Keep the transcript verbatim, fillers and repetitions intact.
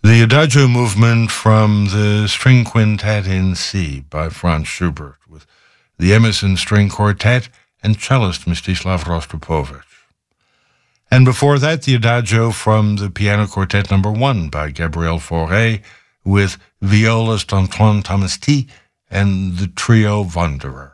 The Adagio movement from the String Quintet in C by Franz Schubert, with the Emerson String Quartet and cellist Mstislav Rostropovich. And before that, the Adagio from the Piano Quartet number one by Gabriel Fauré, with violas d'Antoine Tomasty and the trio Wanderer.